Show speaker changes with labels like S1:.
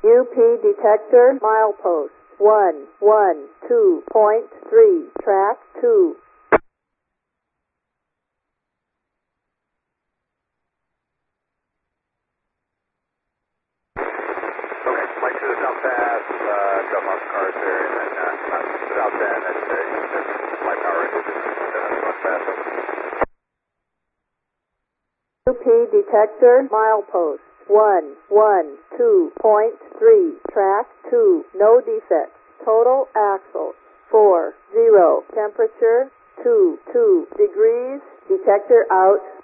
S1: UP detector milepost 112.3, track 2.
S2: Okay, like to the south pass, drop off cars there, and then without that, that's my power is south pass.
S1: UP detector milepost 112.3, track 2, no defects. Total axle 40, temperature 22 degrees, detector out.